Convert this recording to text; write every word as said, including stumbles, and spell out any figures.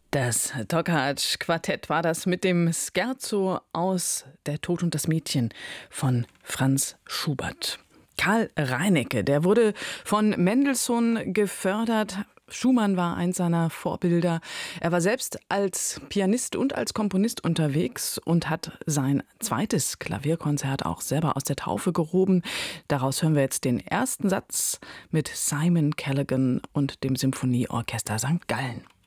Das Toccaj-Quartett war das mit dem Scherzo aus Der Tod und das Mädchen von Franz Schubert. Karl Reinecke, der wurde von Mendelssohn gefördert. Schumann war eins seiner Vorbilder. Er war selbst als Pianist und als Komponist unterwegs und hat sein zweites Klavierkonzert auch selber aus der Taufe gehoben. Daraus hören wir jetzt den ersten Satz mit Simon Callaghan und dem Symphonieorchester Sankt Gallen.